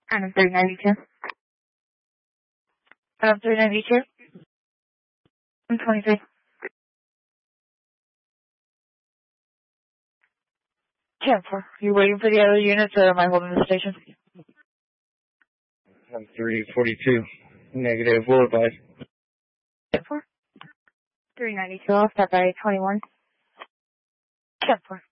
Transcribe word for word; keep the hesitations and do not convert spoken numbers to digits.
I'm three ninety-two. I'm three ninety-two. I'm twenty-three. ten four. You waiting for the other units or am I holding the station? I'm three forty-two. Negative. We'll advise. ten four. three ninety-two. I'll start by twenty-one. ten four.